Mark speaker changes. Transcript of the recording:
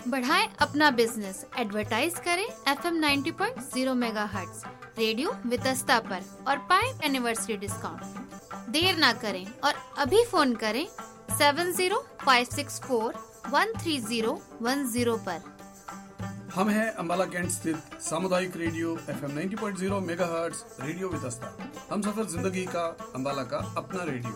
Speaker 1: बढ़ाएं अपना business, advertise करें FM 90.0 मेगाहर्ट्ज रेडियो वितस्ता पर और पाएं एनिवर्सरी डिस्काउंट। देर ना करें और अभी फोन करें 7056413010 पर।
Speaker 2: हम हैं अंबाला कैंट स्थित सामुदायिक radio FM 90.0 megahertz radio Vitasta. हम सफर जिंदगी का, अंबाला का अपना रेडियो।